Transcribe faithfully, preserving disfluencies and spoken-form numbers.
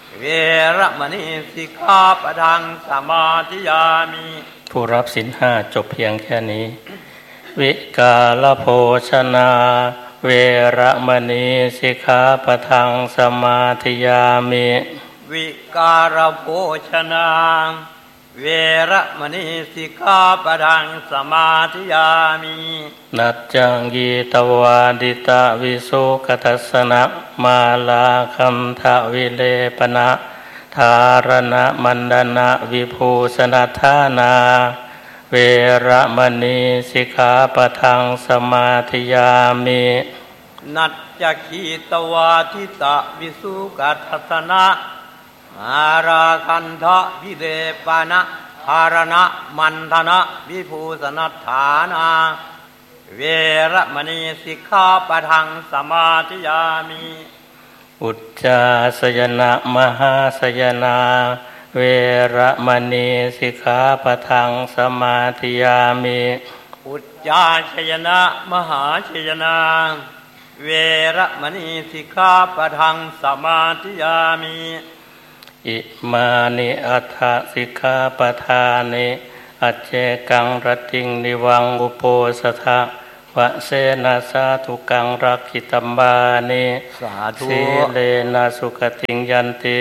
เวรมณีสิกขาปะทังสมาธิยามิผู้รับศีลห้าจบเพียงแค่นี้วิกาลโภชนาเวรมณีสิกขาปะทังสมาธิยามิวิการโภชนาเวรมณีสิกขาปะทังสมาธิยามินัจจังกีตวาดิตาวิสุขทัสสนะมาลาคัมทะวิเลปนะธารณะมันดนะวิภูสนัทธานาเวรมณีสิกขาปะทังสมาธิยามินัจจคีตวาทิตะวิสุขทัสสนะมาราคันทะวิเลปนะธารณะมันธนะวิภูสนัทธานาเวรมณีสิกขาปะทังสมาธิยามิอุจจาสยนะมหาสยนาเวรมณีสิกขาปะทังสมาธิยามิอุจจาชยนะมหาชยนาเวรมณีสิกขาปะทังสมาธิยามิอิมานิอัฏฐสิกขาปะทานิอัจเจกังรติงนิวังอุโปสถะวะเสนะสาธุกังรักขิตัมบานิสาธุสีเลนะสุขติงยันติ